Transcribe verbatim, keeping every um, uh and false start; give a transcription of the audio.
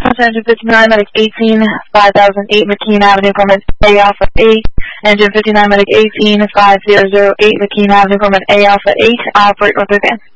Engine fifty-nine, Medic eighteen, five thousand eight McKean Avenue, permit A Alpha eight. Engine fifty-nine, Medic eighteen, five thousand eight McKean Avenue, permit A Alpha eight. Operate with advance.